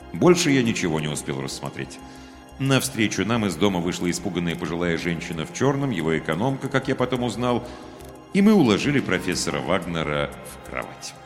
Больше я ничего не успел рассмотреть. Навстречу нам из дома вышла испуганная пожилая женщина в черном, его экономка, как я потом узнал, и мы уложили профессора Вагнера в кровать.